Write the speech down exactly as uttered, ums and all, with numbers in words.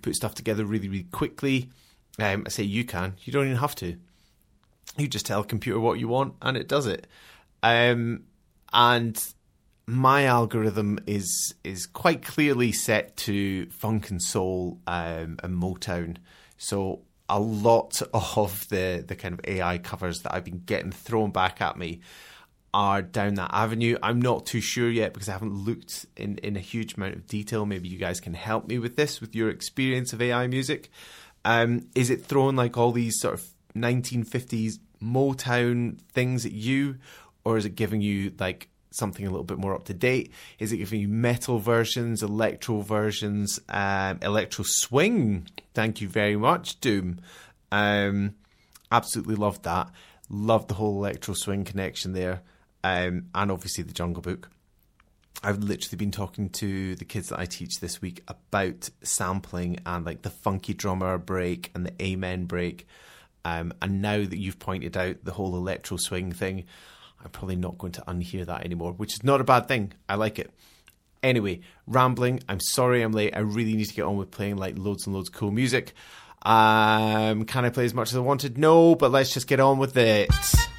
put stuff together really, really quickly. Um, I say you can. You don't even have to. You just tell a computer what you want and it does it. Um, and my algorithm is is quite clearly set to funk and soul um, and Motown. So a lot of the, the kind of A I covers that I've been getting thrown back at me are down that avenue. I'm not too sure yet because I haven't looked in, in a huge amount of detail. Maybe you guys can help me with this, with your experience of A I music. Um, is it throwing like all these sort of nineteen fifties Motown things at you, or is it giving you like something a little bit more up to date? Is it giving you metal versions, electro versions, um, electro swing? Thank you very much, Doom. Um, absolutely loved that. Loved the whole electro swing connection there, um, and obviously the Jungle Book. I've literally been talking to the kids that I teach this week about sampling and like the funky drummer break and the amen break. Um, and now that you've pointed out the whole electro swing thing, I'm probably not going to unhear that anymore, which is not a bad thing. I like it. Anyway, rambling. I'm sorry I'm late. I really need to get on with playing like loads and loads of cool music. Um, can I play as much as I wanted? No, but let's just get on with it.